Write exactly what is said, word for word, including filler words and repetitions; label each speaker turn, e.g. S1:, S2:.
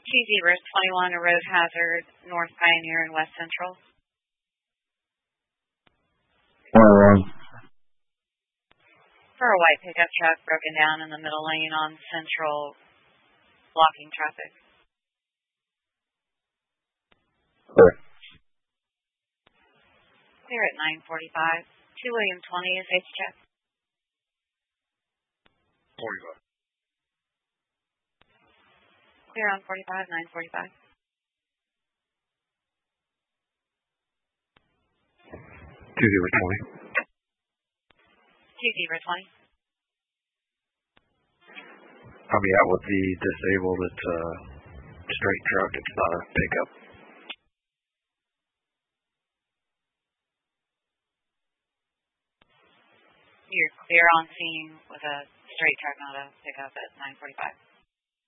S1: Two zebras, twenty-one, a road hazard, North Pioneer and West Central.
S2: twenty-one.
S1: For a white pickup truck broken down in the middle lane on Central, blocking traffic.
S2: Clear.
S1: Clear at nine forty-five. two William twenty is H check.
S3: forty-five.
S1: Clear on forty-five, nine forty-five.
S3: two zero twenty.
S1: two zero twenty.
S3: I'll be out with the disabled. It's a straight truck. It's not a pickup.
S1: You're clear on scene with a straight truck, not a pickup at nine forty-five.